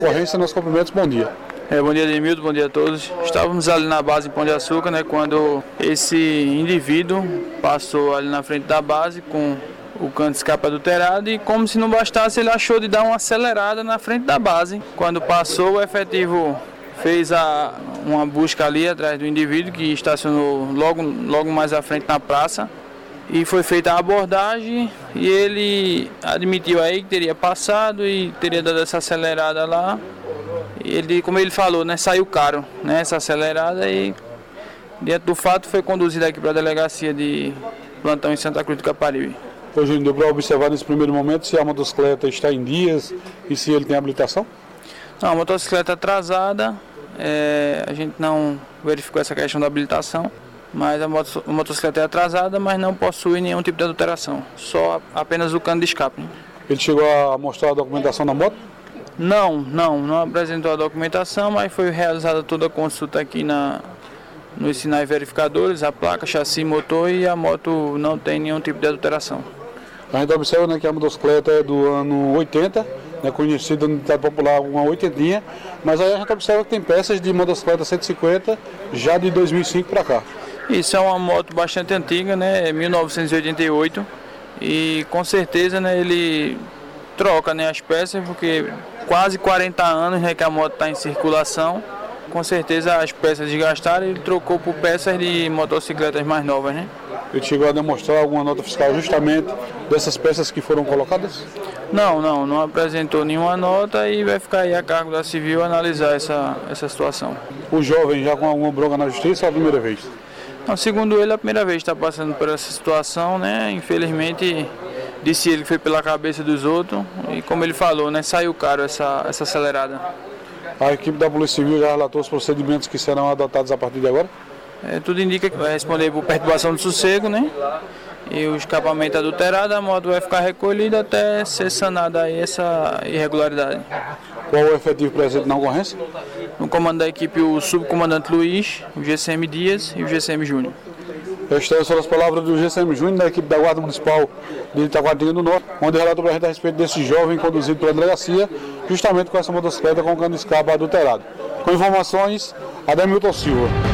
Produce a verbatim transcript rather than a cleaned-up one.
Ocorrência, nos cumprimentos, bom dia. É, bom dia, Edmildo, bom dia a todos. Estávamos ali na base em Pão de Açúcar, né, quando esse indivíduo passou ali na frente da base com o cano de escape adulterado e, como se não bastasse, ele achou de dar uma acelerada na frente da base. Quando passou, o efetivo fez a, uma busca ali atrás do indivíduo que estacionou logo, logo mais à frente na praça. E foi feita a abordagem e ele admitiu aí que teria passado e teria dado essa acelerada lá. E ele, como ele falou, né, saiu caro, né, essa acelerada, e dentro do fato foi conduzido aqui para a delegacia de plantão em Santa Cruz do Caparibe. Hoje deu para observar nesse primeiro momento se a motocicleta está em dias e se ele tem habilitação? Não, a motocicleta atrasada, é, a gente não verificou essa questão da habilitação. Mas a motocicleta é atrasada, mas não possui nenhum tipo de adulteração, só apenas o cano de escape. Ele chegou a mostrar a documentação da moto? Não, não, não apresentou a documentação, mas foi realizada toda a consulta aqui na, nos sinais verificadores, a placa, chassi, motor, e a moto não tem nenhum tipo de adulteração. A gente observa, né, que a motocicleta é do ano oitenta, né, conhecida no ditado popular uma oitentinha, mas aí a gente observa que tem peças de motocicleta cento e cinquenta já de dois mil e cinco para cá. Isso é uma moto bastante antiga, né, mil novecentos e oitenta e oito, e com certeza, né, ele troca, né, as peças, porque quase quarenta anos, né, que a moto está em circulação. Com certeza as peças desgastaram e ele trocou por peças de motocicletas mais novas, né? Ele chegou a demonstrar alguma nota fiscal justamente dessas peças que foram colocadas? Não, não, não apresentou nenhuma nota e vai ficar aí a cargo da Civil analisar essa, essa situação. O jovem já com alguma bronca na justiça ou a primeira vez? Não, segundo ele, é a primeira vez que está passando por essa situação, né? Infelizmente, disse ele que foi pela cabeça dos outros e, como ele falou, né, saiu caro essa, essa acelerada. A equipe da Polícia Civil já relatou os procedimentos que serão adotados a partir de agora? É, tudo indica que vai responder por perturbação de sossego, né? E o escapamento adulterado, a moto vai ficar recolhida até ser sanada aí essa irregularidade. Qual o efetivo presente na ocorrência? No comando da equipe, o subcomandante Luiz, o G C M Dias e o G C M Júnior. Estas são as palavras do G C M Júnior, da equipe da Guarda Municipal de Itaguatinga do Norte, onde relatou para a gente a respeito desse jovem conduzido pela delegacia, justamente com essa motocicleta com cano de escape adulterado. Com informações, Ademilton Silva.